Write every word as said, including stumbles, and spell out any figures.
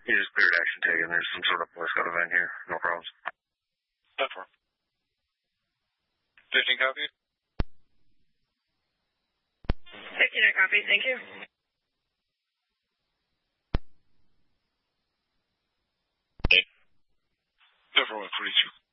You just cleared action taken. There's some sort of Boy Scout event here. No problems. ten four. fifteen copy. fifteen I copy, thank you. ten four one forty-two.